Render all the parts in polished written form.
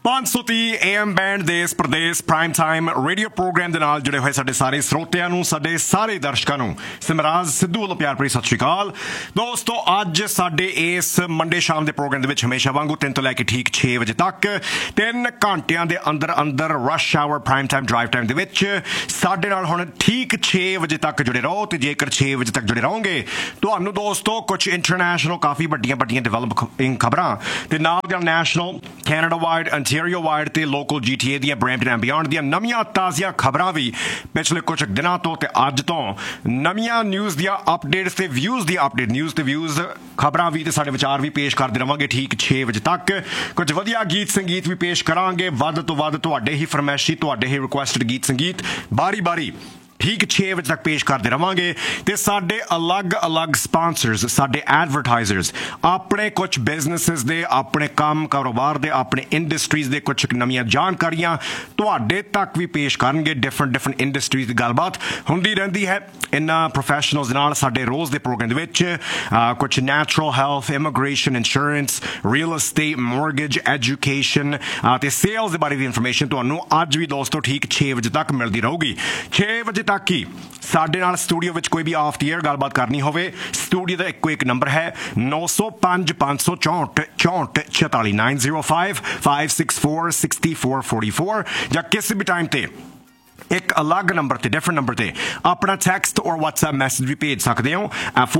530 AM band ਦੇ ਇਸ Pradesh prime time radio programme ਦੇ ਨਾਲ ਜੁੜੇ ਹੋਏ ਸਾਡੇ ਸਾਰੇ ਸਰੋਤਿਆਂ ਨੂੰ, ਸਾਡੇ ਸਾਰੇ ਦਰਸ਼ਕਾਂ ਨੂੰ ਸਿਮਰਾਜ ਸਿੱਧੂ ਵੱਲੋਂ ਪਿਆਰ ਭਰੀ ਸਤਿ ਸ਼੍ਰੀ ਅਕਾਲ। ਦੋਸਤੋ, ਅੱਜ ਸਾਡੇ ਇਸ ਮੰਡੇ ਸ਼ਾਮ ਦੇ ਪ੍ਰੋਗਰਾਮ ਦੇ ਵਿੱਚ ਹਮੇਸ਼ਾ ਵਾਂਗੂ 3 ਤੋਂ ਲੈ ਕੇ ਠੀਕ 6 ਵਜੇ ਤੱਕ 3 ਘੰਟਿਆਂ ਦੇ ਅੰਦਰ rush hour prime time drive time ਦੇ ਵਿੱਚ ਸਾਡੇ ਨਾਲ ਹੁਣ ਠੀਕ 6 ਵਜੇ ਤੱਕ ਜੁੜੇ ਰਹੋ। ਤੇ ਜੇਕਰ 6 ਵਜੇ ਤੱਕ ਜੁੜੇ ਰਹੋਗੇ ਤੁਹਾਨੂੰ ਦੋਸਤੋ ਕੁਝ ਇੰਟਰਨੈਸ਼ਨਲ ਕਾਫੀ ਵੱਡੀਆਂ ਡਿਵੈਲਪਿੰਗ ਖਬਰਾਂ ਤੇ ਨਾਲ ਦੀਆਂ national Canada wide Ontario wide ਤੇ ਲੋਕਲ GTA ਦੀਆਂ ਬਰੈਂਪਟਨ ਐਂਡ ਬਿਯੋਂਡ ਦੀਆਂ ਨਵੀਆਂ ਤਾਜ਼ੀਆਂ ਖਬਰਾਂ ਵੀ ਪਿਛਲੇ ਕੁਝ ਦਿਨਾਂ ਤੋਂ ਤੇ ਅੱਜ ਤੋਂ ਨਵੀਆਂ ਨਿਊਜ਼ ਦੀਆਂ ਅਪਡੇਟਸ ਤੇ ਵਿਊਜ਼ ਦੀ ਅਪਡੇਟ ਨਿਊਜ਼ ਤੇ ਵਿਊਜ਼ ਖਬਰਾਂ ਵੀ ਤੇ ਸਾਡੇ ਵਿਚਾਰ ਵੀ ਪੇਸ਼ ਕਰਦੇ ਰਵਾਂਗੇ ਠੀਕ 6 ਵਜੇ ਤੱਕ। ਕੁਝ ਵਧੀਆ ਗੀਤ ਸੰਗੀਤ ਵੀ ਪੇਸ਼ ਕਰਾਂਗੇ, ਵੱਧ ਤੋਂ ਵੱਧ ਤੁਹਾਡੇ ਹੀ ਫਰਮਾਇਸ਼ੀ ਤੁਹਾਡੇ ਹੀ ਰਿਕੁਐਸਟਡ ਗੀਤ ਸੰਗੀਤ ਬਾਰੀ ਠੀਕ 6 ਵਜੇ ਤੱਕ ਪੇਸ਼ ਕਰਦੇ ਰਵਾਂਗੇ। ਤੇ ਸਾਡੇ ਅਲੱਗ ਸਪਾਂਸਰਸ, ਸਾਡੇ ਐਡਵਰਟਾਈਜ਼ਰਸ ਆਪਣੇ ਕੁਝ ਬਿਜ਼ਨੈਸਿਸ ਦੇ, ਆਪਣੇ ਕੰਮ ਕਾਰੋਬਾਰ ਦੇ, ਆਪਣੇ ਇੰਡਸਟਰੀਜ਼ ਦੇ ਕੁਝ ਨਵੀਆਂ ਜਾਣਕਾਰੀਆਂ ਤੁਹਾਡੇ ਤੱਕ ਵੀ ਪੇਸ਼ ਕਰਨਗੇ। ਡਿਫਰੈਂਟ ਇੰਡਸਟਰੀਜ਼ ਦੀ ਗੱਲਬਾਤ ਹੁੰਦੀ ਰਹਿੰਦੀ ਹੈ ਇਹਨਾਂ ਪ੍ਰੋਫੈਸ਼ਨਲਸ ਦੇ ਨਾਲ ਸਾਡੇ ਰੋਜ਼ ਦੇ ਪ੍ਰੋਗਰਾਮ ਦੇ ਵਿੱਚ। ਕੁਝ natural health, immigration, insurance, real estate, mortgage, education ਤੇ ਸੇਲਸ ਦੇ ਬਾਰੇ ਵੀ ਇਨਫੋਰਮੇਸ਼ਨ ਤੁਹਾਨੂੰ ਅੱਜ ਵੀ ਦੋਸਤੋ ਠੀਕ 6 ਵਜੇ ਤੱਕ ਮਿਲਦੀ ਰਹੂਗੀ। 6 ਵਜੇ ਤੱਕ ਹੀ ਸਾਡੇ ਨਾਲ ਸਟੂਡੀਓ ਵਿੱਚ ਕੋਈ ਵੀ ਆਫ ਦੀ ਏਅਰ ਗੱਲਬਾਤ ਕਰਨੀ ਹੋਵੇ, ਸਟੂਡੀਓ ਦਾ ਇੱਕੋ ਇੱਕ ਨੰਬਰ ਹੈ 905 564 44 905 564 6444 ਜਾਂ ਕਿਸੇ ਵੀ ਟਾਈਮ ਤੇ ਇੱਕ ਅਲੱਗ ਨੰਬਰ ਤੇ ਡਿਫਰੈਂਟ ਨੰਬਰ ਤੇ ਆਪਣਾ ਟੈਕਸਟ ਔਰ WhatsApp ਮੈਸੇਜ ਵੀ ਭੇਜ ਸਕਦੇ ਹੋ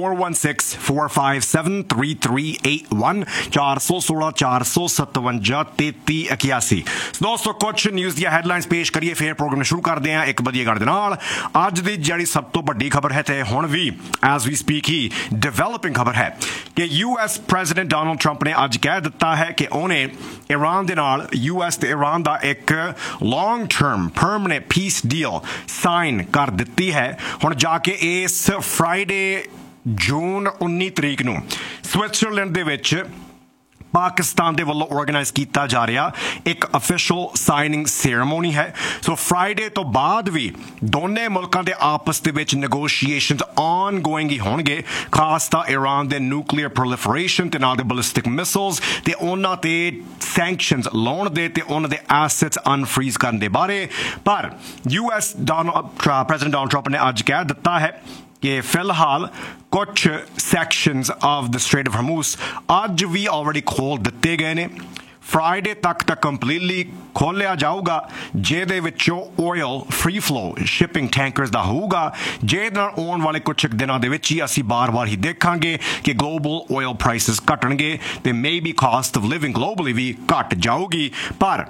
4164573381 416 457 3381। ਦੋਸਤੋ, ਕੁਝ ਨਿਊਜ਼ ਦੀਆਂ ਹੈਡਲਾਈਨਸ ਪੇਸ਼ ਕਰੀਏ ਫਿਰ ਪ੍ਰੋਗਰਾਮ ਸ਼ੁਰੂ ਕਰਦੇ ਹਾਂ ਇੱਕ ਵਧੀਆ ਗੱਲ ਦੇ ਨਾਲ। ਅੱਜ ਦੀ ਜਿਹੜੀ ਸਭ ਤੋਂ ਵੱਡੀ ਖਬਰ ਹੈ ਤੇ ਹੁਣ ਵੀ ਐਜ਼ ਵੀ ਸਪੀਕ ਹੀ ਡਿਵੈਲਪਿੰਗ ਖਬਰ ਹੈ ਕਿ US ਪ੍ਰੈਜ਼ੀਡੈਂਟ ਡੋਨਲਡ ਟਰੰਪ ਨੇ ਅੱਜ ਕਹਿ ਦਿੱਤਾ ਹੈ ਕਿ ਉਹਨੇ ਈਰਾਨ ਦੇ ਨਾਲ US ਤੇ ਈਰਾਨ ਦਾ ਇੱਕ long term permanent piece deal sign ਕਰ ਦਿੱਤੀ ਹੈ। ਹੁਣ ਜਾ ਕੇ ਇਸ ਫਰਾਈਡੇ ਜੂਨ 19 ਤਰੀਕ ਨੂੰ ਸਵਿਟਜ਼ਰਲੈਂਡ ਦੇ ਵਿੱਚ ਪਾਕਿਸਤਾਨ ਦੇ ਵੱਲੋਂ ਆਰਗੇਨਾਈਜ਼ ਕੀਤਾ ਜਾ ਰਿਹਾ ਇੱਕ ਅਫੀਸ਼ੀਅਲ ਸਾਈਨਿੰਗ ਸੈਰੇਮੋਨੀ ਹੈ। ਸੋ ਫਰਾਈਡੇ ਤੋਂ ਬਾਅਦ ਵੀ ਦੋਨੇ ਮੁਲਕਾਂ ਦੇ ਆਪਸ ਦੇ ਵਿੱਚ ਨੈਗੋਸ਼ੀਏਸ਼ਨਸ ਆਨਗੋਇੰਗ ਹੀ ਹੋਣਗੇ, ਖਾਸ ਤਾਂ ਈਰਾਨ ਦੇ ਨਿਊਕਲੀਅਰ ਪ੍ਰੋਲੀਫਰੇਸ਼ਨ ਤੇ ਨਾਲ ਦੇ ਬੈਲਿਸਟਿਕ ਮਿਸਾਈਲਸ ਤੇ ਉਹਨਾਂ ਤੇ ਸੈਂਕਸ਼ਨਸ ਲਾਉਣ ਦੇ ਤੇ ਉਹਨਾਂ ਦੇ ਐਸੈਟਸ ਅਨਫਰੀਜ਼ ਕਰਨ ਦੇ ਬਾਰੇ। ਪਰ US ਪ੍ਰੈਜ਼ੀਡੈਂਟ ਡੋਨਲਡ ਟਰੰਪ ਨੇ ਅੱਜ ਕਹਿ ਦਿੱਤਾ ਹੈ ਕਿ ਫਿਲਹਾਲ ਕੁਝ sections of the straight off ਹਰਮੂਜ਼ ਅੱਜ ਵੀ ਆਲਰੇਡੀ ਖੋਲ ਦਿੱਤੇ ਗਏ ਨੇ। ਫਰਾਈਡੇ ਤੱਕ ਤਾਂ ਕੰਪਲੀਟਲੀ ਖੋਲ੍ਹਿਆ ਜਾਊਗਾ, ਜਿਹਦੇ ਵਿੱਚੋਂ ਆਇਲ ਫ੍ਰੀ ਫਲੋ ਸ਼ਿਪਿੰਗ ਟੈਂਕਰਸ ਦਾ ਹੋਊਗਾ, ਜਿਹਦੇ ਨਾਲ ਆਉਣ ਵਾਲੇ ਕੁਝ ਦਿਨਾਂ ਦੇ ਵਿੱਚ ਹੀ ਅਸੀਂ ਬਾਰ-ਬਾਰ ਹੀ ਦੇਖਾਂਗੇ ਕਿ ਗਲੋਬਲ ਆਇਲ ਪ੍ਰਾਈਸਿਸ ਘਟਣਗੇ ਤੇ maybe caste of living globally ਵੀ ਘਟ ਜਾਊਗੀ। ਪਰ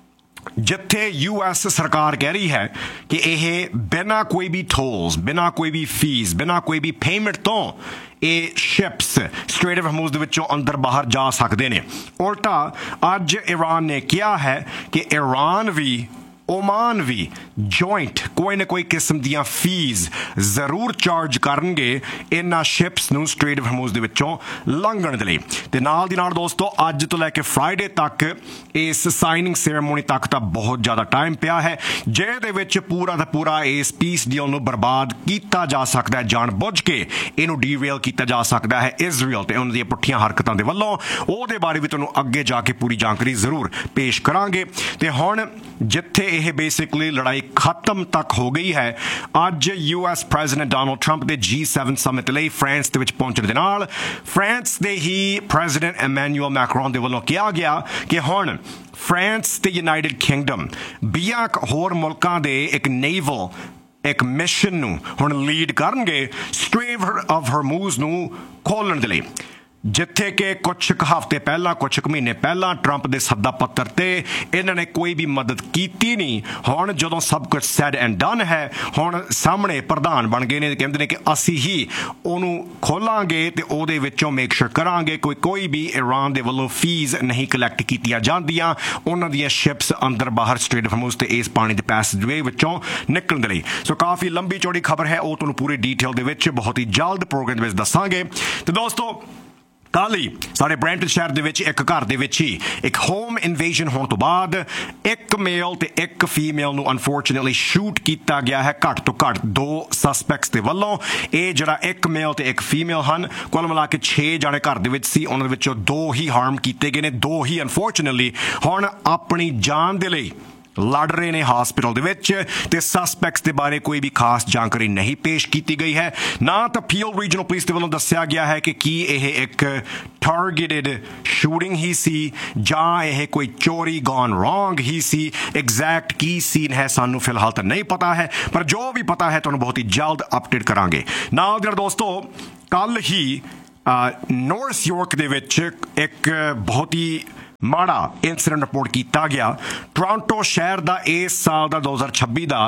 ਜਿੱਥੇ US ਸਰਕਾਰ ਕਹਿ ਰਹੀ ਹੈ ਕਿ ਇਹ ਬਿਨਾਂ ਕੋਈ ਵੀ ਟੋਲਸ, ਬਿਨਾਂ ਕੋਈ ਵੀ ਫੀਸ, ਬਿਨਾਂ ਕੋਈ ਵੀ ਪੇਮੈਂਟ ਤੋਂ ਇਹ ਸ਼ਿਪਸ ਸਟ੍ਰੇਟ ਆਫ ਹਰਮੂਜ਼ ਦੇ ਵਿੱਚੋਂ ਅੰਦਰ ਬਾਹਰ ਜਾ ਸਕਦੇ ਨੇ, ਉਲਟਾ ਅੱਜ ਈਰਾਨ ਨੇ ਕਿਹਾ ਹੈ ਕਿ ਈਰਾਨ ਵੀ ਓਮਾਨ ਵੀ ਜੁਆਇੰਟ ਕੋਈ ਨਾ ਕੋਈ ਕਿਸਮ ਦੀਆਂ ਫੀਸ ਜ਼ਰੂਰ ਚਾਰਜ ਕਰਨਗੇ ਇਹਨਾਂ ਸ਼ਿਪਸ ਨੂੰ ਸਟ੍ਰੇਟ ਆਫ ਹਰਮੂਜ਼ ਦੇ ਵਿੱਚੋਂ ਲੰਘਣ ਦੇ ਲਈ। ਤੇ ਨਾਲ ਦੀ ਨਾਲ ਦੋਸਤੋ, ਅੱਜ ਤੋਂ ਲੈ ਕੇ ਫਰਾਈਡੇ ਤੱਕ ਇਸ ਸਾਈਨਿੰਗ ਸੈਰੇਮੋਨੀ ਤੱਕ ਤਾਂ ਬਹੁਤ ਜ਼ਿਆਦਾ ਟਾਈਮ ਪਿਆ ਹੈ, ਜਿਹਦੇ ਵਿੱਚ ਪੂਰਾ ਦਾ ਪੂਰਾ ਇਸ ਪੀਸ ਡੀਲ ਨੂੰ ਬਰਬਾਦ ਕੀਤਾ ਜਾ ਸਕਦਾ ਹੈ, ਜਾਣ ਬੁੱਝ ਕੇ ਇਹਨੂੰ ਡੀਰੇਲ ਕੀਤਾ ਜਾ ਸਕਦਾ ਹੈ ਇਜ਼ਰਾਈਲ ਤੇ ਉਹਨਾਂ ਦੀਆਂ ਪੁੱਠੀਆਂ ਹਰਕਤਾਂ ਦੇ ਵੱਲੋਂ। ਉਹਦੇ ਬਾਰੇ ਵੀ ਤੁਹਾਨੂੰ ਅੱਗੇ ਜਾ ਕੇ ਪੂਰੀ ਜਾਣਕਾਰੀ ਜ਼ਰੂਰ ਪੇਸ਼ ਕਰਾਂਗੇ। ਤੇ ਹੁਣ ਜਿੱਥੇ ਇਹ ਬੇਸਿਕਲੀ ਲੜਾਈ ਖਤਮ ਤੱਕ ਹੋ ਗਈ ਹੈ, ਅੱਜ US ਪ੍ਰੈਜ਼ੀਡੈਂਟ ਡੋਨਲਡ ਟਰੰਪ ਦੇ G7 ਸਮਿਟ ਲਈ ਫਰਾਂਸ ਦੇ ਵਿੱਚ ਪਹੁੰਚਣ ਦੇ ਨਾਲ ਫਰਾਂਸ ਦੇ ਹੀ ਪ੍ਰੈਜ਼ੀਡੈਂਟ ਇਮੈਨੂਅਲ ਮੈਕਰੋਨ ਦੇ ਵੱਲੋਂ ਕਿਹਾ ਗਿਆ ਕਿ ਹੁਣ ਫਰਾਂਸ ਤੇ ਯੂਨਾਈਟਿਡ ਕਿੰਗਡਮ 20 ਹੋਰ ਮੁਲਕਾਂ ਦੇ ਇੱਕ ਨੇਵਲ ਇੱਕ ਮਿਸ਼ਨ ਨੂੰ ਹੁਣ ਲੀਡ ਕਰਨਗੇ ਸਟ੍ਰੇਟ ਆਫ ਹਰਮੂਜ਼ ਨੂੰ ਖੋਲ੍ਹਣ ਦੇ ਲਈ। ਜਿੱਥੇ ਕਿ ਕੁਝ ਹਫ਼ਤੇ ਪਹਿਲਾਂ, ਕੁਝ ਮਹੀਨੇ ਪਹਿਲਾਂ ਟਰੰਪ ਦੇ ਸੱਦਾ ਪੱਤਰ ਤੇ ਇਹਨਾਂ ਨੇ ਕੋਈ ਵੀ ਮਦਦ ਕੀਤੀ ਨਹੀਂ। ਹੁਣ ਜਦੋਂ ਸਭ ਕੁਝ ਸੈਡ ਐਂਡ ਡਨ ਹੈ, ਹੁਣ ਸਾਹਮਣੇ ਪ੍ਰਧਾਨ ਬਣ ਗਏ ਨੇ, ਕਹਿੰਦੇ ਨੇ ਕਿ ਅਸੀਂ ਹੀ ਉਹਨੂੰ ਖੋਲਾਂਗੇ ਤੇ ਉਹਦੇ ਵਿੱਚੋਂ ਮੇਕ ਸ਼ੋਰ ਕਰਾਂਗੇ ਕੋਈ ਵੀ ਈਰਾਨ ਦੇ ਵੱਲੋਂ ਫੀਸ ਨਹੀਂ ਕਲੈਕਟ ਕੀਤੀਆਂ ਜਾਂਦੀਆਂ ਉਹਨਾਂ ਦੀਆਂ ਸ਼ਿਪਸ ਅੰਦਰ ਬਾਹਰ ਸਟ੍ਰੇਟ ਆਫ ਹਰਮੂਜ਼ ਤੇ ਇਸ ਪਾਣੀ ਦੇ ਪੈਸੇਜਵੇ ਵਿੱਚੋਂ ਨਿਕਲਣ ਦੇ ਲਈ। ਸੋ ਕਾਫੀ ਲੰਬੀ ਚੌੜੀ ਖਬਰ ਹੈ, ਉਹ ਤੁਹਾਨੂੰ ਪੂਰੀ ਡੀਟੇਲ ਦੇ ਵਿੱਚ ਬਹੁਤ ਹੀ ਜਲਦ ਪ੍ਰੋਗਰਾਮ ਵਿੱਚ ਦੱਸਾਂਗੇ। ਤੇ ਦੋਸਤੋ, ਕੱਲ੍ਹ ਹੀ ਸਾਡੇ ਬਰੈਂਟਨ ਸ਼ਹਿਰ ਦੇ ਵਿੱਚ ਇੱਕ ਘਰ ਦੇ ਵਿੱਚ ਹੀ ਇੱਕ ਹੋਮ ਇਨਵੇਜਨ ਹੋਣ ਤੋਂ ਬਾਅਦ ਇੱਕ ਮੇਲ ਤੇ ਇੱਕ ਫੀਮੇਲ ਨੂੰ ਅਨਫੋਰਚੂਨੇਟਲੀ ਸ਼ੂਟ ਕੀਤਾ ਗਿਆ ਹੈ ਘੱਟ ਤੋਂ ਘੱਟ 2 ਸਸਪੈਕਟਸ ਦੇ ਵੱਲੋਂ। ਇਹ ਜਿਹੜਾ ਇੱਕ ਮੇਲ ਤੇ ਇੱਕ ਫੀਮੇਲ ਹਨ, ਕੁੱਲ ਮਿਲਾ ਕੇ 6 ਜਾਣੇ ਘਰ ਦੇ ਵਿੱਚ ਸੀ, ਉਹਨਾਂ ਦੇ ਵਿੱਚੋਂ 2 ਹੀ ਹਾਰਮ ਕੀਤੇ ਗਏ ਨੇ, 2 ਹੀ ਅਨਫੋਰਚੂਨੇਟਲੀ ਹੁਣ ਆਪਣੀ ਜਾਨ ਦੇ ਲਈ ਲੜ ਰਹੇ ਨੇ ਹਸਪੀਟਲ ਦੇ ਵਿੱਚ। ਤੇ ਸਸਪੈਕਟਸ ਦੇ ਬਾਰੇ ਕੋਈ ਵੀ ਖਾਸ ਜਾਣਕਾਰੀ ਨਹੀਂ ਪੇਸ਼ ਕੀਤੀ ਗਈ ਹੈ। ਨਾ ਤਾਂ ਪੀਐਲ ਰੀਜਨਲ ਪੁਲਿਸ ਦੇ ਵੱਲੋਂ ਦੱਸਿਆ ਗਿਆ ਹੈ ਕਿ ਕੀ ਇਹ ਇੱਕ ਟਾਰਗੇਟਡ ਸ਼ੂਟਿੰਗ ਹੀ ਸੀ ਜਾਂ ਇਹ ਕੋਈ ਚੋਰੀ ਗੋਨ ਰੋਂਗ ਹੀ ਸੀ। ਐਗਜ਼ੈਕਟ ਕੀ ਸੀਨ ਹੈ ਸਾਨੂੰ ਫਿਲਹਾਲ ਤਾਂ ਨਹੀਂ ਪਤਾ ਹੈ, ਪਰ ਜੋ ਵੀ ਪਤਾ ਹੈ ਤੁਹਾਨੂੰ ਬਹੁਤ ਹੀ ਜਲਦ ਅਪਡੇਟ ਕਰਾਂਗੇ। ਨਾਲ ਦੇ ਦੋਸਤੋ, ਕੱਲ੍ਹ ਹੀ ਨਾਰਥ ਯਾਰਕ ਦੇ ਵਿੱਚ ਇੱਕ ਬਹੁਤ ਹੀ ਮਾੜਾ ਇਨਸੀਡੈਂਟ ਰਿਪੋਰਟ ਕੀਤਾ ਗਿਆ। ਟੋਰਾਂਟੋ ਸ਼ਹਿਰ ਦਾ ਇਸ ਸਾਲ ਦਾ 2026 ਦਾ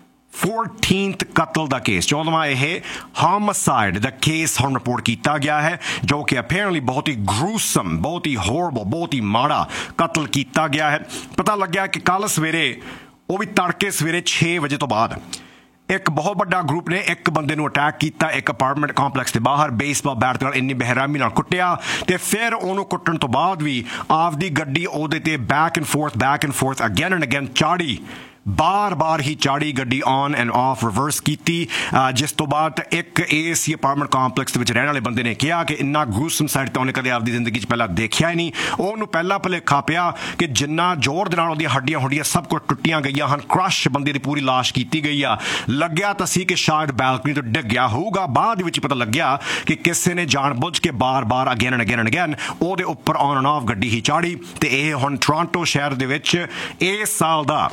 14th ਕਤਲ ਦਾ ਕੇਸ, 14ਵਾਂ ਇਹ ਹੋਮਿਸਾਈਡ ਦਾ ਕੇਸ ਹੁਣ ਰਿਪੋਰਟ ਕੀਤਾ ਗਿਆ ਹੈ, ਜੋ ਕਿ ਅਪੇਰੈਂਟਲੀ ਬਹੁਤ ਹੀ ਗਰੂਸਮ, ਬਹੁਤ ਹੀ ਹੌਰਬਲ, ਬਹੁਤ ਹੀ ਮਾੜਾ ਕਤਲ ਕੀਤਾ ਗਿਆ ਹੈ। ਪਤਾ ਲੱਗਿਆ ਕਿ ਕੱਲ੍ਹ ਸਵੇਰੇ, ਉਹ ਵੀ ਤੜਕੇ ਸਵੇਰੇ 6 ਵਜੇ ਤੋਂ ਬਾਅਦ, ਇੱਕ ਬਹੁਤ ਵੱਡਾ ਗਰੁੱਪ ਨੇ ਇੱਕ ਬੰਦੇ ਨੂੰ ਅਟੈਕ ਕੀਤਾ ਇੱਕ ਅਪਾਰਟਮੈਂਟ ਕੰਪਲੈਕਸ ਦੇ ਬਾਹਰ, ਬੇਸਬਾਲ ਬੈਟ ਨਾਲ ਇੰਨੀ ਬੇਰਹਿਮੀ ਨਾਲ ਕੁੱਟਿਆ ਤੇ ਫਿਰ ਉਹਨੂੰ ਕੁੱਟਣ ਤੋਂ ਬਾਅਦ ਵੀ ਆਪਦੀ ਗੱਡੀ ਉਹਦੇ ਤੇ back and fourth again and again ਚਾੜੀ, ਬਾਰ-ਬਾਰ ਹੀ ਚਾੜੀ ਗੱਡੀ ਔਨ ਐਂਡ ਆਫ ਰਿਵਰਸ ਕੀਤੀ। ਜਿਸ ਤੋਂ ਬਾਅਦ ਇੱਕ ਏਸੀ ਅਪਾਰਟਮੈਂਟ ਕੰਪਲੈਕਸ ਦੇ ਵਿੱਚ ਰਹਿਣ ਵਾਲੇ ਬੰਦੇ ਨੇ ਕਿਹਾ ਕਿ ਇੰਨਾ ਗਰੂਸਮ ਸਾਈਡ ਤਾਂ ਉਹਨੇ ਕਦੇ ਆਪਦੀ ਜ਼ਿੰਦਗੀ 'ਚ ਪਹਿਲਾਂ ਦੇਖਿਆ ਹੀ ਨਹੀਂ। ਉਹਨੂੰ ਪਹਿਲਾਂ ਭੁਲੇਖਾ ਪਿਆ ਕਿ ਜਿੰਨਾ ਜ਼ੋਰ ਦੇ ਨਾਲ ਉਹਦੀਆਂ ਹੱਡੀਆਂ ਹੁੱਡੀਆਂ ਸਭ ਕੁਝ ਟੁੱਟੀਆਂ ਗਈਆਂ ਹਨ, ਕ੍ਰਸ਼ ਬੰਦੇ ਦੀ ਪੂਰੀ ਲਾਸ਼ ਕੀਤੀ ਗਈ ਆ। ਲੱਗਿਆ ਤਾਂ ਸੀ ਕਿ ਸ਼ਾਇਦ ਬੈਲਕਨੀ ਤੋਂ ਡਿੱਗ ਗਿਆ ਹੋਊਗਾ, ਬਾਅਦ ਵਿੱਚ ਪਤਾ ਲੱਗਿਆ ਕਿ ਕਿਸੇ ਨੇ ਜਾਣ ਬੁੱਝ ਕੇ ਬਾਰ-ਬਾਰ ਅਗੇਨ ਐਂਡ ਅਗੇਨ ਉਹਦੇ ਉੱਪਰ ਔਨ ਐਂਡ ਆਫ ਗੱਡੀ ਹੀ ਚਾੜੀ। ਤੇ ਇਹ ਹੁਣ ਟੋਰਾਂਟੋ ਸ਼ਹਿਰ ਦੇ ਵਿੱਚ ਇਸ ਸਾਲ ਦਾ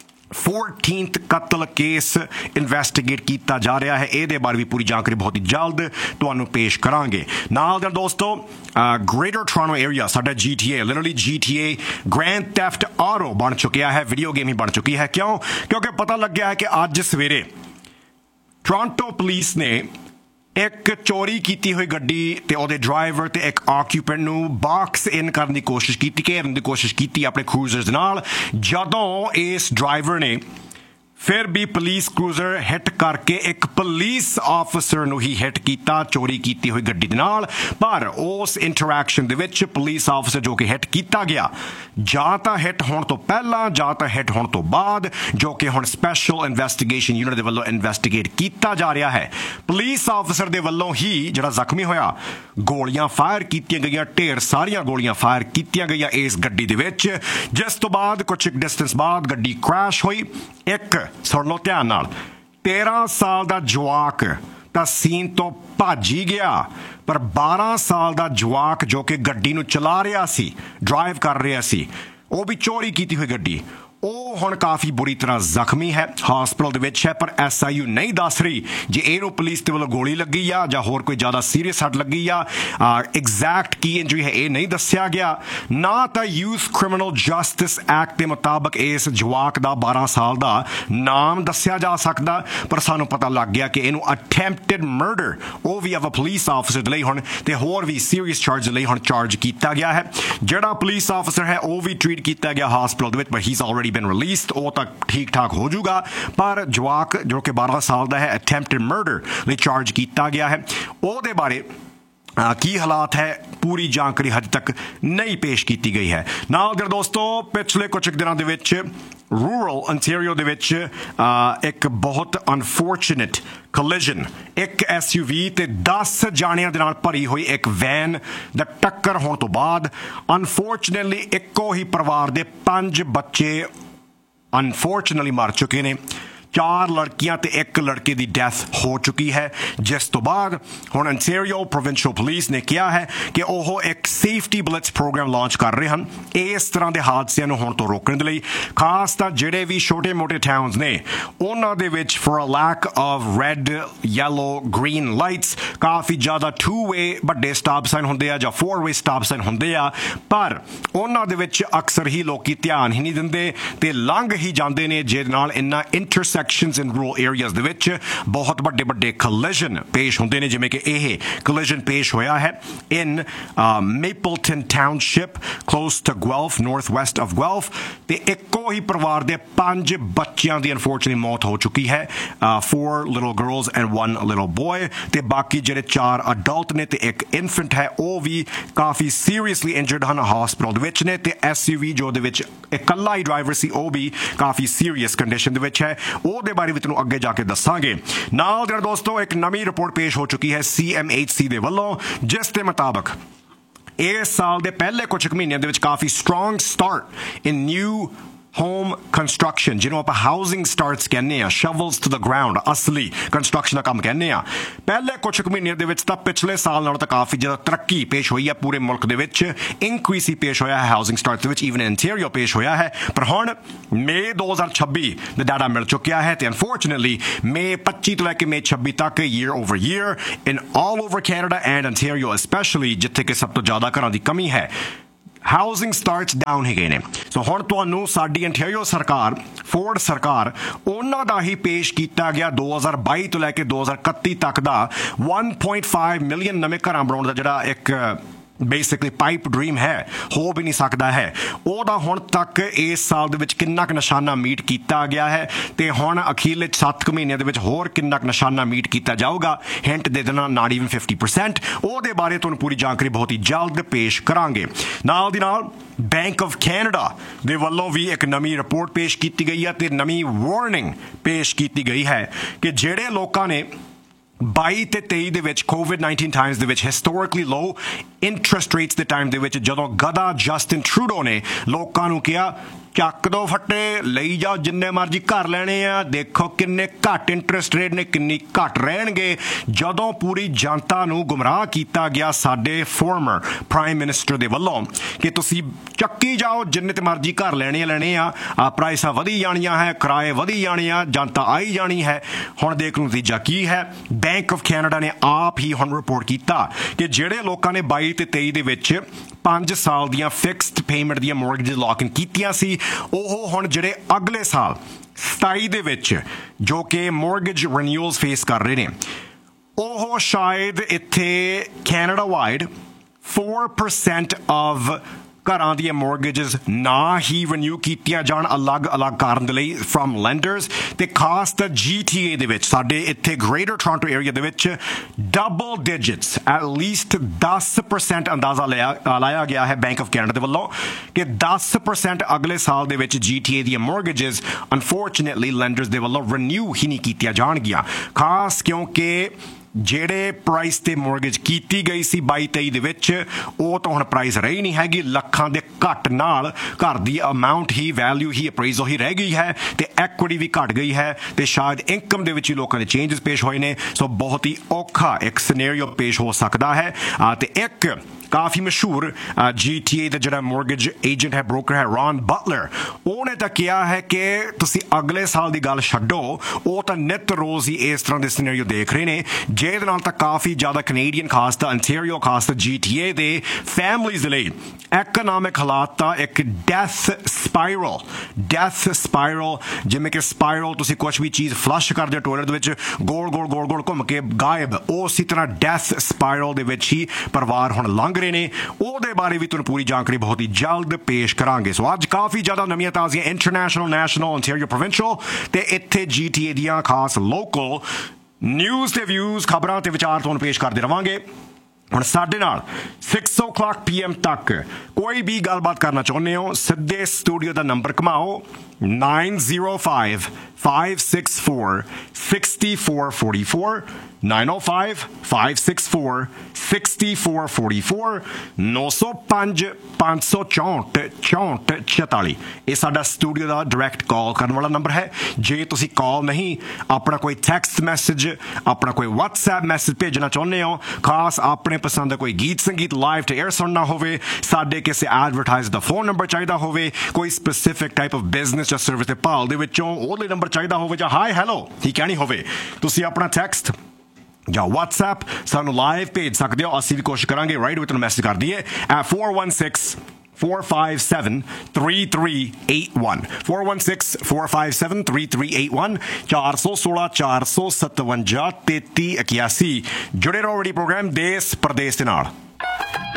14th ਕਤਲ ਕੇਸ ਇਨਵੈਸਟੀਗੇਟ ਕੀਤਾ ਜਾ ਰਿਹਾ ਹੈ। ਇਹਦੇ ਬਾਰੇ ਵੀ ਪੂਰੀ ਜਾਣਕਾਰੀ ਬਹੁਤ ਹੀ ਜਲਦ ਤੁਹਾਨੂੰ ਪੇਸ਼ ਕਰਾਂਗੇ। ਨਾਲ ਦੇ ਦੋਸਤੋ, ਗ੍ਰੇਟਰ ਟੋਰਾਂਟੋ ਏਰੀਆ ਸਾਡਾ GTA, literally GTA grand theft auto ਬਣ ਚੁੱਕਿਆ ਹੈ, ਵੀਡੀਓ ਗੇਮ ਹੀ ਬਣ ਚੁੱਕੀ ਹੈ। ਕਿਉਂਕਿ ਪਤਾ ਲੱਗਿਆ ਹੈ ਕਿ ਅੱਜ ਸਵੇਰੇ ਟੋਰਾਂਟੋ ਪੁਲਿਸ ਨੇ ਇੱਕ ਚੋਰੀ ਕੀਤੀ ਹੋਈ ਗੱਡੀ ਤੇ ਉਹਦੇ ਡਰਾਈਵਰ ਤੇ ਇੱਕ ਆਕਿਊਪੈਂਟ ਨੂੰ ਬਾਕਸ ਇਨ ਕਰਨ ਦੀ ਕੋਸ਼ਿਸ਼ ਕੀਤੀ, ਘੇਰਨ ਦੀ ਕੋਸ਼ਿਸ਼ ਕੀਤੀ ਆਪਣੇ ਕਰੂਜ਼ਰਸ ਨਾਲ। ਜਦੋਂ ਇਸ ਡਰਾਈਵਰ ਨੇ ਫਿਰ ਵੀ ਪੁਲਿਸ ਕਰੂਜ਼ਰ ਹਿੱਟ ਕਰਕੇ ਇੱਕ ਪੁਲਿਸ ਆਫਿਸਰ ਨੂੰ ਹੀ ਹਿੱਟ ਕੀਤਾ ਚੋਰੀ ਕੀਤੀ ਹੋਈ ਗੱਡੀ ਦੇ ਨਾਲ। ਪਰ ਉਸ ਇੰਟਰੈਕਸ਼ਨ ਦੇ ਵਿੱਚ ਪੁਲਿਸ ਆਫਿਸਰ ਜੋ ਕਿ ਹਿੱਟ ਕੀਤਾ ਗਿਆ, ਜਾਂ ਤਾਂ ਹਿੱਟ ਹੋਣ ਤੋਂ ਪਹਿਲਾਂ ਜਾਂ ਤਾਂ ਹਿੱਟ ਹੋਣ ਤੋਂ ਬਾਅਦ, ਜੋ ਕਿ ਹੁਣ ਸਪੈਸ਼ਲ ਇਨਵੈਸਟੀਗੇਸ਼ਨ ਯੂਨਿਟ ਦੇ ਵੱਲੋਂ ਇਨਵੈਸਟੀਗੇਟ ਕੀਤਾ ਜਾ ਰਿਹਾ ਹੈ। ਪੁਲਿਸ ਆਫਿਸਰ ਦੇ ਵੱਲੋਂ ਹੀ ਜਿਹੜਾ ਜ਼ਖਮੀ ਹੋਇਆ, ਗੋਲੀਆਂ ਫਾਇਰ ਕੀਤੀਆਂ ਗਈਆਂ, ਢੇਰ ਸਾਰੀਆਂ ਗੋਲੀਆਂ ਫਾਇਰ ਕੀਤੀਆਂ ਗਈਆਂ ਇਸ ਗੱਡੀ ਦੇ ਵਿੱਚ, ਜਿਸ ਤੋਂ ਬਾਅਦ ਕੁਝ ਡਿਸਟੈਂਸ ਬਾਅਦ ਗੱਡੀ ਕ੍ਰੈਸ਼ ਹੋਈ। ਇੱਕ ਸੁਣ ਲਓ ਧਿਆਨ ਨਾਲ, 13 ਸਾਲ ਦਾ ਜਵਾਕ ਤਾਂ ਸੀਨ ਤੋਂ ਭੱਜ ਹੀ ਗਿਆ, ਪਰ 12 ਸਾਲ ਦਾ ਜਵਾਕ ਜੋ ਕਿ ਗੱਡੀ ਨੂੰ ਚਲਾ ਰਿਹਾ ਸੀ, ਡਰਾਈਵ ਕਰ ਰਿਹਾ ਸੀ, ਉਹ ਵੀ ਚੋਰੀ ਕੀਤੀ ਹੋਈ ਗੱਡੀ, ਉਹ ਹੁਣ ਕਾਫੀ ਬੁਰੀ ਤਰ੍ਹਾਂ ਜ਼ਖਮੀ ਹੈ, ਹਸਪਤਾਲ ਦੇ ਵਿੱਚ ਹੈ। ਪਰ SIU ਨਹੀਂ ਦੱਸ ਰਹੀ ਜੇ ਇਹਨੂੰ ਪੁਲਿਸ ਦੇ ਵੱਲੋਂ ਗੋਲੀ ਲੱਗੀ ਆ ਜਾਂ ਹੋਰ ਕੋਈ ਜ਼ਿਆਦਾ ਸੀਰੀਅਸ ਸੱਟ ਲੱਗੀ ਆ। ਐਗਜ਼ੈਕਟ ਕੀ ਇੰਜਰੀ ਹੈ ਇਹ ਨਹੀਂ ਦੱਸਿਆ ਗਿਆ। ਨਾ ਤਾਂ ਯੂਥ ਕ੍ਰਿਮੀਨਲ ਜਸਟਿਸ ਐਕਟ ਦੇ ਮੁਤਾਬਕ ਇਸ ਜਵਾਕ ਦਾ 12 ਸਾਲ ਦਾ ਨਾਮ ਦੱਸਿਆ ਜਾ ਸਕਦਾ, ਪਰ ਸਾਨੂੰ ਪਤਾ ਲੱਗ ਗਿਆ ਕਿ ਇਹਨੂੰ ਅਟੈਂਪਟਡ ਮਰਡਰ, ਉਹ ਵੀ ਆਫ ਅ ਪੁਲਿਸ ਆਫਿਸਰ ਦੇ ਲਈ ਹੁਣ, ਤੇ ਹੋਰ ਵੀ ਸੀਰੀਅਸ ਚਾਰਜ ਲਈ ਹੁਣ ਚਾਰਜ ਕੀਤਾ ਗਿਆ ਹੈ। ਜਿਹੜਾ ਪੁਲਿਸ ਆਫਿਸਰ ਹੈ ਉਹ ਵੀ ਟ੍ਰੀਟ ਕੀਤਾ ਗਿਆ ਹਸਪਤਾਲ ਦੇ ਵਿੱਚ, ਪਰ ਹੀ ਇਜ਼ ਆਲਰੇਡੀ been released, ਉਹ ਤਾਂ ਠੀਕ ਠਾਕ ਹੋ ਜਾਊਗਾ। ਪਰ ਜਵਾਕ ਜੋ ਕਿ 12 ਸਾਲ ਦਾ ਹੈ, ਅਟੈਂਪਟਡ ਮਰਡਰ ਲਈ ਚਾਰਜ ਕੀਤਾ ਗਿਆ ਹੈ। ਉਹਦੇ ਬਾਰੇ ਕੀ ਹਾਲਾਤ ਹੈ ਪੂਰੀ ਜਾਣਕਾਰੀ ਹਜੇ ਤੱਕ ਨਹੀਂ ਪੇਸ਼ ਕੀਤੀ ਗਈ ਹੈ। ਨਾਲ ਦੇ ਦੋਸਤੋ, ਪਿਛਲੇ ਕੁਝ ਦਿਨਾਂ ਦੇ ਵਿੱਚ ਰੂਰਲ ontario ਦੇ ਵਿੱਚ ਇੱਕ ਬਹੁਤ ਅਨਫੋਰਚੂਨੇਟ collision, ਇੱਕ SUV ਤੇ 10 ਜਾਣਿਆਂ ਦੇ ਨਾਲ ਭਰੀ ਹੋਈ ਇੱਕ ਵੈਨ ਦਾ ਟੱਕਰ ਹੋਣ ਤੋਂ ਬਾਅਦ ਅਨਫੋਰਚੂਨੇਟਲੀ ਇੱਕੋ ਹੀ ਪਰਿਵਾਰ ਦੇ 5 ਬੱਚੇ ਅਨਫੋਰਚੂਨੇਟਲੀ ਮਰ ਚੁੱਕੇ ਨੇ। 4 ਲੜਕੀਆਂ ਤੇ 1 ਲੜਕੇ ਦੀ ਡੈਥ ਹੋ ਚੁੱਕੀ ਹੈ, ਜਿਸ ਤੋਂ ਬਾਅਦ ਹੁਣ ontario provincial police ਨੇ ਕਿਹਾ ਹੈ ਕਿ ਉਹ ਇੱਕ ਸੇਫਟੀ ਬਲਿਟਸ ਪ੍ਰੋਗਰਾਮ ਲਾਂਚ ਕਰ ਰਹੇ ਹਨ ਇਸ ਤਰ੍ਹਾਂ ਦੇ ਹਾਦਸਿਆਂ ਨੂੰ ਹੋਣ ਤੋਂ ਰੋਕਣ ਦੇ ਲਈ। ਖਾਸ ਤਾਂ ਜਿਹੜੇ ਵੀ ਛੋਟੇ-ਮੋਟੇ ਟਾਊਨਸ ਨੇ ਉਹਨਾਂ ਦੇ ਵਿੱਚ for a lack of red, yellow, green lights ਕਾਫੀ ਜ਼ਿਆਦਾ 2-way ਵੱਡੇ ਸਟਾਪ ਸਾਈਨ ਹੁੰਦੇ ਆ ਜਾਂ 4-way ਸਟਾਪ ਸਾਈਨ ਹੁੰਦੇ ਆ, ਪਰ ਉਹਨਾਂ ਦੇ ਵਿੱਚ ਅਕਸਰ ਹੀ ਲੋਕੀ ਧਿਆਨ ਹੀ ਨਹੀਂ ਦਿੰਦੇ ਤੇ ਲੰਘ ਹੀ ਜਾਂਦੇ ਨੇ, ਜਿਹਦੇ ਨਾਲ ਇੰਨਾ intersect intersections in rural areas ਦੇ ਵਿੱਚ ਬਹੁਤ ਵੱਡੇ collision ਪੇਸ਼ ਹੁੰਦੇ ਨੇ ਜਿਵੇਂ ਕਿ ਇਹ collision ਪੇਸ਼ ਹੋਇਆ ਹੈ in Mapleton Township close to Guelph northwest of Guelph ਤੇ ਇੱਕੋ ਹੀ ਪਰਿਵਾਰ ਦੇ 5 ਬੱਚਿਆਂ ਦੀ unfortunately ਮੌਤ ਹੋ ਚੁੱਕੀ ਹੈ 4 little girls and 1 little boy ਤੇ ਬਾਕੀ ਜਿਹੜੇ 4 adult ਨੇ ਤੇ ਇੱਕ infant ਹੈ ਉਹ ਵੀ ਕਾਫੀ seriously injured ਹਨ ਹਸਪਤਾਲ ਦੇ ਵਿੱਚ ਨੇ ਤੇ SUV ਜੋ ਦੇ ਵਿੱਚ ਇਕੱਲਾ ਹੀ ਡਰਾਈਵਰ ਸੀ ਉਹ ਵੀ ਕਾਫੀ ਸੀਰੀਅਸ ਕੰਡੀਸ਼ਨ ਦੇ ਵਿੱਚ ਹੈ ਉਹਦੇ ਬਾਰੇ ਵੀ ਤੁਹਾਨੂੰ ਅੱਗੇ ਜਾ ਕੇ ਦੱਸਾਂਗੇ ਨਾਲ ਦੇ ਦੋਸਤੋ ਇੱਕ ਨਵੀਂ ਰਿਪੋਰਟ ਪੇਸ਼ ਹੋ ਚੁੱਕੀ ਹੈ CMHC ਦੇ ਵੱਲੋਂ ਜਿਸ ਦੇ ਮੁਤਾਬਕ ਇਸ ਸਾਲ ਦੇ ਪਹਿਲੇ ਕੁਝ ਮਹੀਨਿਆਂ ਦੇ ਵਿੱਚ ਕਾਫੀ ਸਟਰੋਂਗ ਸਟਾਰਟ ਇਨ ਨਿਊ home construction ਜਿਹਨੂੰ ਆਪਾਂ ਹਾਊਸਿੰਗ ਸਟਾਰਟਸ ਕਹਿੰਦੇ ਆ ਸ਼ਵਲਸ ਟੂ ਦ ਗਰਾਊਂਡ ਅਸਲੀ ਕੰਸਟਰਕਸ਼ਨ ਦਾ ਕੰਮ ਕਹਿੰਦੇ ਆ ਪਹਿਲੇ ਕੁਝ ਮਹੀਨਿਆਂ ਦੇ ਵਿੱਚ ਤਾਂ ਪਿਛਲੇ ਸਾਲ ਨਾਲੋਂ ਤਾਂ ਕਾਫੀ ਜ਼ਿਆਦਾ ਤਰੱਕੀ ਪੇਸ਼ ਹੋਈ ਹੈ ਪੂਰੇ ਮੁਲਕ ਦੇ ਵਿੱਚ ਇਨਕਰੀਸ ਹੀ ਪੇਸ਼ ਹੋਇਆ ਹੈ ਹਾਊਸਿੰਗ ਸਟਾਰਟਸ ਦੇ ਵਿੱਚ ਈਵਨ ਇੰਟੀਰੀਅਰ ਪੇਸ਼ ਹੋਇਆ ਹੈ ਪਰ ਹੁਣ ਮਈ 2026 ਦਾ ਡਾਟਾ ਮਿਲ ਚੁੱਕਿਆ ਹੈ ਤੇ ਅਨਫੋਰਚੂਨੇਟਲੀ ਮਈ 25 ਤੋਂ ਲੈ ਕੇ ਮਈ 26 ਤੱਕ year over year in all over Canada and interior specially ਜਿੱਥੇ ਕਿ ਸਭ ਤੋਂ ਜ਼ਿਆਦਾ ਘਰਾਂ ਦੀ ਕਮੀ ਹੈ ਹਾਊਸਿੰਗ ਸਟਾਰਟਸ ਡਾਊਨ ਹੈਗੇ ਨੇ ਸੋ ਹੁਣ ਤੁਹਾਨੂੰ ਸਾਡੀ ਇੰਟੀਰੀਅਰ ਸਰਕਾਰ ਫੋਰਡ ਸਰਕਾਰ ਉਹਨਾਂ ਦਾ ਹੀ ਪੇਸ਼ ਕੀਤਾ ਗਿਆ 2022 ਤੋਂ ਲੈ ਕੇ 2031 ਤੱਕ ਦਾ 1.5 ਮਿਲੀਅਨ ਨਵੇਂ ਘਰਾਂ ਬਣਾਉਣ ਦਾ ਜਿਹੜਾ ਇੱਕ ਬੇਸਿਕਲੀ ਪਾਈਪ ਡ੍ਰੀਮ ਹੈ ਹੋ ਵੀ ਨਹੀਂ ਸਕਦਾ ਹੈ ਉਹਦਾ ਹੁਣ ਤੱਕ ਇਸ ਸਾਲ ਦੇ ਵਿੱਚ ਕਿੰਨਾ ਕੁ ਨਿਸ਼ਾਨਾ ਮੀਟ ਕੀਤਾ ਗਿਆ ਹੈ ਤੇ ਹੁਣ ਅਖੀਰਲੇ 7 ਮਹੀਨਿਆਂ ਦੇ ਵਿੱਚ ਹੋਰ ਕਿੰਨਾ ਕੁ ਨਿਸ਼ਾਨਾ ਮੀਟ ਕੀਤਾ ਜਾਊਗਾ ਹਿੰਟ ਦੇ ਦੇਣਾ ਨਾਟ ਈਵਨ 50% ਉਹਦੇ ਬਾਰੇ ਤੁਹਾਨੂੰ ਪੂਰੀ ਜਾਣਕਾਰੀ ਬਹੁਤ ਹੀ ਜਲਦ ਪੇਸ਼ ਕਰਾਂਗੇ ਨਾਲ ਦੀ ਨਾਲ ਬੈਂਕ ਆਫ ਕੈਨੇਡਾ ਦੇ ਵੱਲੋਂ ਵੀ ਇੱਕ ਨਵੀਂ ਰਿਪੋਰਟ ਪੇਸ਼ ਕੀਤੀ ਗਈ ਹੈ ਤੇ ਨਵੀਂ ਵਾਰਨਿੰਗ ਪੇਸ਼ ਕੀਤੀ ਗਈ ਹੈ ਕਿ ਜਿਹੜੇ ਲੋਕਾਂ ਨੇ 22 ਤੇ 23 ਦੇ ਵਿੱਚ COVID-19 ਟਾਈਮਸ ਦੇ ਵਿੱਚ ਹਿਸਟੋਰਿਕਲੀ ਲੋ ਇੰਟਰਸਟ ਰੇਟਸ ਦੇ ਟਾਈਮ ਦੇ ਵਿੱਚ ਜਦੋਂ ਗਧਾ ਜਸਟਿਨ ਟਰੂਡੋ ਨੇ ਲੋਕਾਂ ਨੂੰ ਕਿਹਾ ਚੱਕ ਦੋ ਫੱਟੇ ਲਈ ਜਾਓ ਜਿੰਨੇ ਮਰਜ਼ੀ ਘਰ ਲੈਣੇ ਆ ਦੇਖੋ ਕਿੰਨੇ ਘੱਟ ਇੰਟਰਸਟ ਰੇਟ ਨੇ ਕਿੰਨੀ ਘੱਟ ਰਹਿਣਗੇ ਜਦੋਂ ਪੂਰੀ ਜਨਤਾ ਨੂੰ ਗੁੰਮਰਾਹ ਕੀਤਾ ਗਿਆ ਸਾਡੇ ਫਾਰਮਰ ਪ੍ਰਾਈਮ ਮਿਨਿਸਟਰ ਦੇ ਵੱਲੋਂ ਕਿ ਤੁਸੀਂ ਚੱਕੀ ਜਾਓ ਜਿੰਨੇ ਤੇ ਮਰਜ਼ੀ ਘਰ ਲੈਣੇ ਆ ਪ੍ਰਾਈਸਾਂ ਵਧੀ ਜਾਣੀਆਂ ਹੈ ਕਿਰਾਏ ਵਧੀ ਜਾਣੇ ਆ ਜਨਤਾ ਆਈ ਜਾਣੀ ਹੈ ਹੁਣ ਦੇਖ ਲਓ ਨਤੀਜਾ ਕੀ ਹੈ ਬੈਂਕ ਆਫ ਕੈਨੇਡਾ ਨੇ ਆਪ ਹੀ ਹੁਣ ਰਿਪੋਰਟ ਕੀਤਾ ਕਿ ਜਿਹੜੇ ਲੋਕਾਂ ਨੇ 22 ਤੇ 23 ਦੇ ਵਿੱਚ 5 ਸਾਲ ਦੀਆਂ ਫਿਕਸਡ ਪੇਮੈਂਟ ਦੀਆਂ ਮੌਰਗੇਜ ਲੌਕ ਇਨ ਕੀਤੀਆਂ ਸੀ ਉਹ ਹੁਣ ਜਿਹੜੇ ਅਗਲੇ ਸਾਲ 27 ਦੇ ਵਿੱਚ ਜੋ ਕਿ ਮੌਰਗੇਜ ਰੀਨਿਊਅਲਸ ਫੇਸ ਕਰ ਰਹੇ ਨੇ ਉਹ ਸ਼ਾਇਦ ਇੱਥੇ ਕੈਨੇਡਾ ਵਾਈਡ 4% ਆਫ ਘਰਾਂ ਦੀਆਂ ਮੌਰਗੇਜਸ ਨਾ ਹੀ ਰੀਨਿਊ ਕੀਤੀਆਂ ਜਾਣ ਅਲੱਗ ਕਾਰਨ ਦੇ ਲਈ ਫਰਮ ਲੈਂਡਰਸ ਤੇ ਖਾਸ ਤਾਂ GTA ਦੇ ਵਿੱਚ ਸਾਡੇ ਇੱਥੇ ਗ੍ਰੇਟਰ ਟੋਰਾਂਟੋ ਏਰੀਆ ਦੇ ਵਿੱਚ ਡਬਲ ਡਿਜਿਟਸ ਐਟ ਲੀਸਟ 10% ਅੰਦਾਜ਼ਾ ਲਾਇਆ ਗਿਆ ਹੈ ਬੈਂਕ ਆਫ ਕੈਨੇਡਾ ਦੇ ਵੱਲੋਂ ਕਿ 10% ਅਗਲੇ ਸਾਲ ਦੇ ਵਿੱਚ GTA ਦੀਆਂ ਮੌਰਗੇਜਸ ਅਨਫੋਰਚੂਨੇਟਲੀ ਲੈਂਡਰਸ ਦੇ ਵੱਲੋਂ ਰੀਨਿਊ ਹੀ ਨਹੀਂ ਕੀਤੀਆਂ ਜਾਣਗੀਆਂ ਖਾਸ ਕਿਉਂਕਿ ਜਿਹੜੇ ਪ੍ਰਾਈਸ ਤੇ ਮੌਰਗੇਜ ਕੀਤੀ ਗਈ ਸੀ 22-23 ਦੇ ਵਿੱਚ ਉਹ ਤਾਂ ਹੁਣ ਪ੍ਰਾਈਸ ਰਹੀ ਨਹੀਂ ਹੈਗੀ ਲੱਖਾਂ ਦੇ ਘੱਟ ਨਾਲ ਘਰ ਦੀ ਅਮਾਉਂਟ ਹੀ ਵੈਲਿਊ ਹੀ ਅਪਰੇਜ਼ਲ ਹੀ ਰਹਿ ਗਈ ਹੈ ਤੇ ਐਕੁਇਟੀ ਵੀ ਘਟ ਗਈ ਹੈ ਤੇ ਸ਼ਾਇਦ ਇਨਕਮ ਦੇ ਵਿੱਚ ਹੀ ਲੋਕਾਂ ਦੇ ਚੇਂਜਸ ਪੇਸ਼ ਹੋਏ ਨੇ ਸੋ ਬਹੁਤ ਹੀ ਔਖਾ ਇੱਕ ਸਿਨੈਰੀਓ ਪੇਸ਼ ਹੋ ਸਕਦਾ ਹੈ ਤੇ ਇੱਕ ਕਾਫੀ ਮਸ਼ਹੂਰ GTA ਦਾ ਜਿਹੜਾ ਮੌਰਗੇਜ ਏਜੰਟ ਹੈ ਬ੍ਰੋਕਰ ਹੈ ਰੌਨ ਬਟਲਰ ਉਹਨੇ ਤਾਂ ਕਿਹਾ ਹੈ ਕਿ ਤੁਸੀਂ ਅਗਲੇ ਸਾਲ ਦੀ ਗੱਲ ਛੱਡੋ ਉਹ ਤਾਂ ਨਿੱਤ ਰੋਜ਼ ਹੀ ਇਸ ਤਰ੍ਹਾਂ ਦੇ ਸਿਨੈਰੀਓ ਦੇਖ ਰਹੇ ਨੇ ਜਿਹਦੇ ਨਾਲ ਤਾਂ ਕਾਫੀ ਜ਼ਿਆਦਾ ਕੈਨੇਡੀਅਨ ਖਾਸ ਤਾਂ ਅੰਟੈਰੀਓ ਖਾਸ ਤਾਂ GTA ਦੇ ਫੈਮਲੀਜ਼ ਦੇ ਲਈ ਐਕਨੋਮਿਕ ਹਾਲਾਤ ਤਾਂ ਇੱਕ ਡੈਥ ਸਪਾਇਰਲ ਜਿਵੇਂ ਕਿ ਸਪਾਇਰਲ ਤੁਸੀਂ ਕੁਝ ਵੀ ਚੀਜ਼ ਫਲਸ਼ ਕਰਦੇ ਹੋ ਟੋਇਲਟ ਦੇ ਵਿੱਚ ਗੋਲ ਘੁੰਮ ਕੇ ਗਾਇਬ ਉਸੇ ਤਰ੍ਹਾਂ ਡੈਥ ਸਪਾਇਰਲ ਦੇ ਵਿੱਚ ਹੀ ਪਰਿਵਾਰ ਹੁਣ ਲੰਘ ਰਹੇ ਨੇ ਉਹਦੇ ਬਾਰੇ ਵੀ ਤੁਹਾਨੂੰ ਪੂਰੀ ਜਾਣਕਾਰੀ ਬਹੁਤ ਹੀ ਜਲਦ ਪੇਸ਼ ਕਰਾਂਗੇ ਸੋ ਅੱਜ ਕਾਫੀ ਜ਼ਿਆਦਾ ਨਵੀਆਂ ਤਾਜ਼ੀਆਂ ਇੰਟਰਨੈਸ਼ਨਲ ਨੈਸ਼ਨਲ ਅੰਟੈਰੀਓ ਪ੍ਰੋਵਿੰਸ਼ੀਅਲ ਤੇ ਇੱਥੇ GTA ਦੀਆਂ ਖਾਸ ਲੋਕਲ ਨਿਊਜ਼ ਤੇ ਵਿਊਜ਼ ਖਬਰਾਂ ਤੇ ਵਿਚਾਰ ਤੁਹਾਨੂੰ ਪੇਸ਼ ਕਰਦੇ ਰਵਾਂਗੇ ਹੁਣ ਸਾਡੇ ਨਾਲ 6 o'clock PM ਤੱਕ ਕੋਈ ਵੀ ਗੱਲਬਾਤ ਕਰਨਾ ਚਾਹੁੰਦੇ ਹੋ ਸਿੱਧੇ ਸਟੂਡੀਓ ਦਾ ਨੰਬਰ ਘਮਾਓ 905-564-6444 905-564-6444 905-564-6444 ਇਹ ਸਾਡਾ ਸਟੂਡੀਓ ਦਾ ਡਾਇਰੈਕਟ ਕਾਲ ਕਰਨ ਵਾਲਾ ਨੰਬਰ ਹੈ ਜੇ ਤੁਸੀਂ ਕਾਲ ਨਹੀਂ ਆਪਣਾ ਕੋਈ ਟੈਕਸਟ ਮੈਸੇਜ ਆਪਣਾ ਕੋਈ WhatsApp ਮੈਸੇਜ ਭੇਜਣਾ ਚਾਹੁੰਦੇ ਹੋ ਖਾਸ ਆਪਣੇ ਪਸੰਦ ਦਾ ਕੋਈ ਗੀਤ ਸੰਗੀਤ ਲਾਈਵ ਤੇ ਏਅਰ ਸੁਣਨਾ ਹੋਵੇ ਸਾਡੇ ਕਿਸੇ ਐਡਵਰਟਾਈਜ਼ ਦਾ ਫੋਨ ਨੰਬਰ ਚਾਹੀਦਾ ਹੋਵੇ ਕੋਈ ਸਪੈਸੀਫਿਕ ਟਾਈਪ ਆਫ ਬਿਜ਼ਨਸ ਜਾਂ ਸਰਵਿਸ ਦੇ ਭਾਲ ਦੇ ਵਿੱਚੋਂ ਉਹਦੇ ਨੰਬਰ ਚਾਹੀਦਾ ਹੋਵੇ ਜਾਂ ਹਾਈ ਹੈਲੋ ਹੀ ਕਹਿਣੀ ਹੋਵੇ ਤੁਸੀਂ ਆਪਣਾ ਟੈਕਸਟ ਜਾਂ WhatsApp ਸਾਨੂੰ ਲਾਈਵ ਭੇਜ ਸਕਦੇ ਹੋ ਅਸੀਂ ਵੀ ਕੋਸ਼ਿਸ਼ ਕਰਾਂਗੇ ਰਾਈਟ ਵਿਦ ਤੁਹਾਨੂੰ ਮੈਸੇਜ ਕਰ ਦਈਏ at 416 416-457-3381 416-457-3381 416-457-3381 जुड़े रहो बड़ी प्रोग्राम देश प्रदेश के नाल।